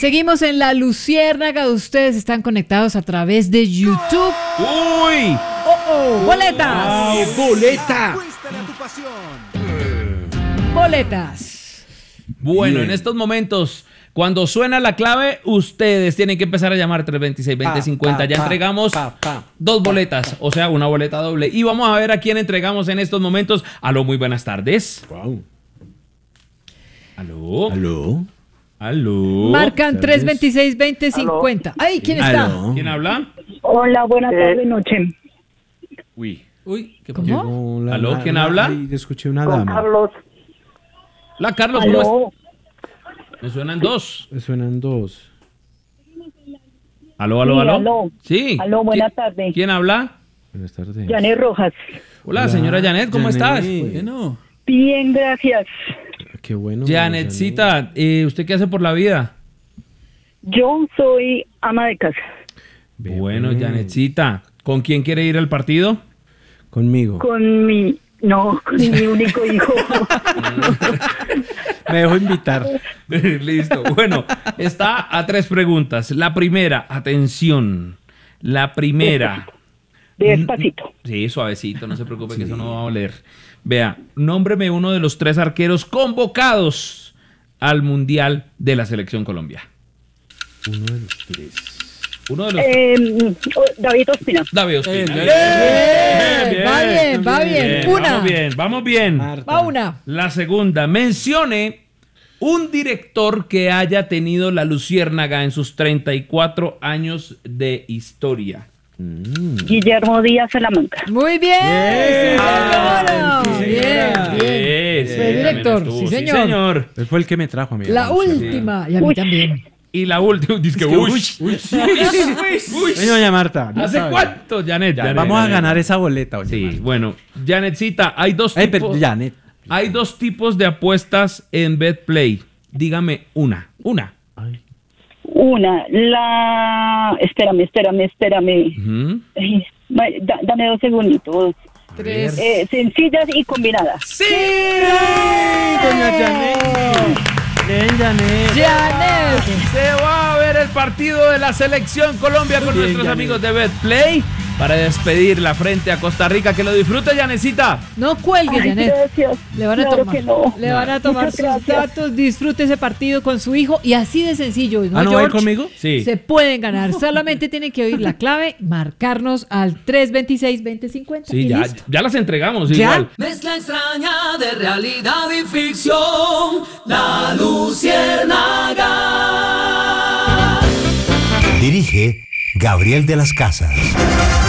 Seguimos en La Luciérnaga. Ustedes están conectados a través de YouTube. ¡Uy! ¡Boletas! ¡Boleta! ¡Boletas! Bueno, en estos momentos, cuando suena la clave, ustedes tienen que empezar a llamar 326-2050. Ya entregamos 2 boletas, o sea, una boleta doble. Y vamos a ver a quién entregamos en estos momentos. Aló, muy buenas tardes. Wow. Aló. Aló. Aló. Marcan 326-2050. ¡Ay! ¿Quién está? Aló. ¿Quién habla? Hola, buenas tardes, noche. Uy. ¿Qué ¿Cómo? pasó? ¿Aló? ¿Quién habla? Ay, escuché una Con dama. Carlos. Hola, Carlos. ¿Cómo Aló. estás? Me suenan 2. Me suenan 2. Aló, aló, Sí, aló. aló. Sí. Aló, buenas tardes. ¿Quién habla? Buenas tardes. Janet Rojas. Hola, señora Janet, ¿cómo estás? Bueno. Bien, gracias. Qué bueno. Janetcita, ¿usted qué hace por la vida? Yo soy ama de casa. Bueno, Janetcita, ¿con quién quiere ir al partido? Conmigo. Con mi único hijo. Me dejo invitar. Listo. Bueno, está a 3 preguntas. La primera, atención. La primera. Despacito. Sí, suavecito, no se preocupe que eso no va a oler. Vea, nómbreme uno de los 3 arqueros convocados al Mundial de la Selección Colombia. Uno de los 3. Uno de los... David Ospina. David Ospina. Va bien. Una. Vamos bien. Va una. La segunda, mencione un director que haya tenido La Luciérnaga en sus 34 años de historia. Guillermo Díaz Salamanca. Muy bien. Sí, señora. Sí, Bien, señora. bien. Sí, Fue director. también Sí, estuvo. señor. Sí, señor. Él fue el que me trajo a mí. La última. Y a mí Uy. también. Y la última, dice que uy. Ven, doña Marta. ya ¿Hace sabe. cuánto, Janet? Ya, Janet, vamos a Janet. ganar esa boleta, doña Sí, Marta. bueno, Janetcita, hay dos Ay, tipos. pero Janet. Hay 2 tipos de apuestas en BetPlay. Dígame una. Ay. Una, Espérame. Ujú. Dame 2 segunditos. 3. Sencillas y combinadas. ¡Sí! Doña Janet. Bien, Janet. Janet. Se va a ver el partido de la Selección Colombia con Bien, nuestros Janet. amigos de BetPlay para despedirla frente a Costa Rica. Que lo disfrute, Janetcita. No cuelgue, Ay, Janet. gracias. Le van a Claro tomar, que no. le van a tomar Muchas sus gracias. datos, disfrute ese partido con su hijo y así de sencillo, ¿no, ¿Ah, no va a ir George? conmigo? Sí. Se pueden ganar, solamente tienen que oír la clave, marcarnos al 326-2050 Sí, y ya, listo. ya las entregamos ¿Ya? igual. Mezcla extraña de realidad y ficción, La Luciérnaga. Dirige Gabriel de las Casas.